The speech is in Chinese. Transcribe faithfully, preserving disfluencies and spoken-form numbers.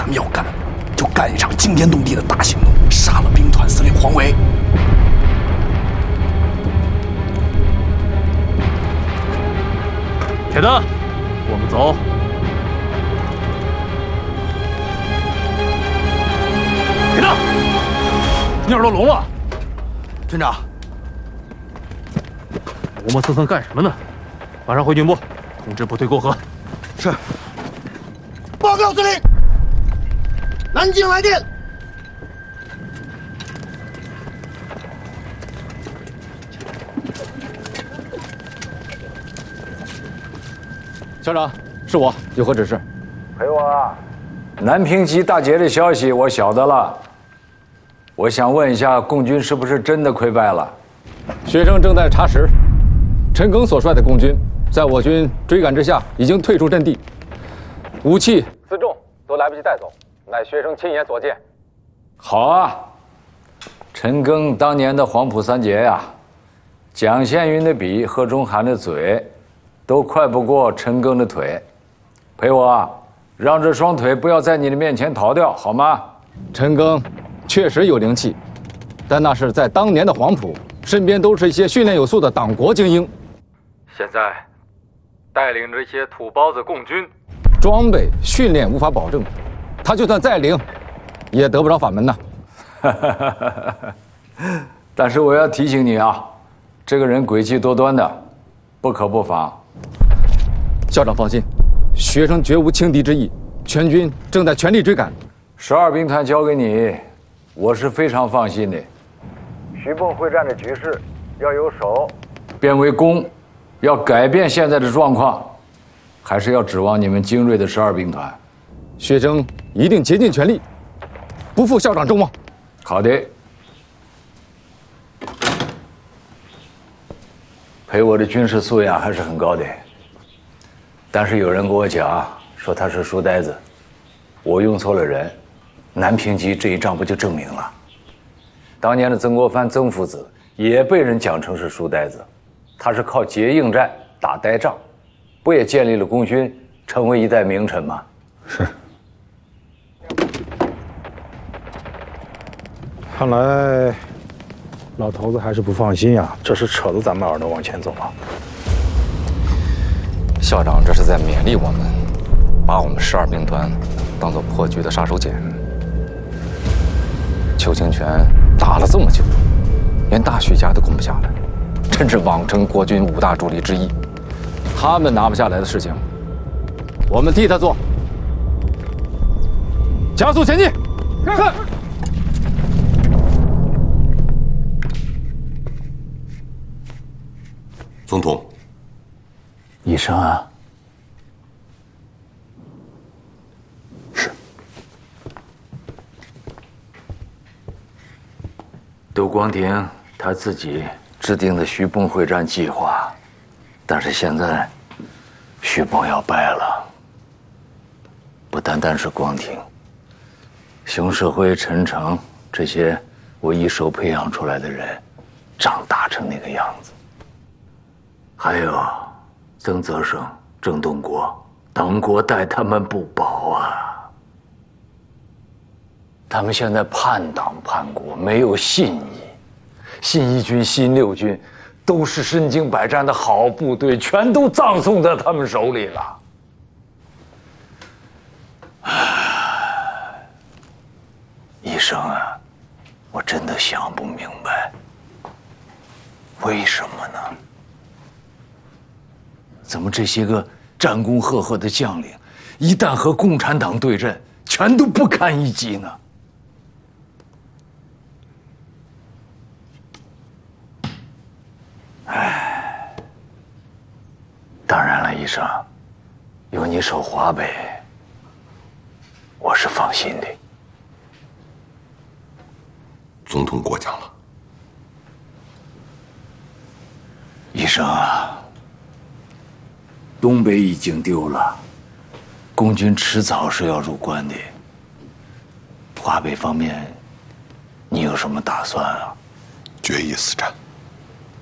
咱们要干，就干一场惊天动地的大行动，杀了兵团司令黄维。 铁子，我们走。铁子，你耳朵聋了？ 军长， 磨磨蹭蹭干什么呢？马上回军部，通知部队过河。 是。 报告司令，南京来电。 校长，是我，有何指示？ 陪我啊！南平集大捷的消息我晓得了。我想问一下，共军是不是真的溃败了？ 学生正在查实，陈赓所率的共军在我军追赶之下，已经退出阵地，武器、辎重都来不及带走，乃学生亲眼所见。 好啊，陈赓当年的黄埔三杰呀，蒋宪云的笔，贺中涵的嘴，都快不过陈赓的腿。陪我啊，让这双腿不要在你的面前逃掉，好吗？ 陈赓确实有灵气，但那是在当年的黄埔，身边都是一些训练有素的党国精英。现在带领着一些土包子共军，装备训练无法保证，他就算再灵，也得不着法门呐。 但是我要提醒你啊，这个人诡计多端的，不可不防。 校长放心，学生绝无轻敌之意，全军正在全力追赶。 十二兵团交给你，我是非常放心的。 徐蚌会战的局势要由守变为攻，要改变现在的状况，还是要指望你们精锐的十二兵团。 学生一定竭尽全力，不负校长众望。 好的。陪我的军事素养还是很高的，但是有人跟我讲说他是书呆子，我用错了人。南平集这一仗不就证明了？当年的曾国藩曾父子也被人讲成是书呆子，他是靠结硬战打呆仗，不也建立了功勋，成为一代名臣吗？ 是。看来老头子还是不放心呀，这是扯着咱们耳朵往前走啊。 校长这是在勉励我们，把我们十二兵团当做破局的杀手锏。邱清泉打了这么久，连大徐家都攻不下来，真是枉称国军五大主力之一。他们拿不下来的事情，我们替他做。加速前进！是。 总统， 医生啊， 是。 窦光庭他自己制定的徐蚌会战计划，但是现在徐蚌要败了，不单单是光庭，熊式辉、陈诚这些我一手培养出来的人，仗打成那个样子。还有曾泽生、郑东国，党国待他们不薄啊！他们现在叛党叛国，没有信义。新一军、新六军都是身经百战的好部队，全都葬送在他们手里了。唉，医生啊，我真的想不明白，为什么呢？怎么这些个战功赫赫的将领，一旦和共产党对阵，全都不堪一击呢？唉，当然了，医生，有你守华北，我是放心的。 总统过奖了。 医生啊，东北已经丢了，共军迟早是要入关的。华北方面，你有什么打算啊？ 决一死战。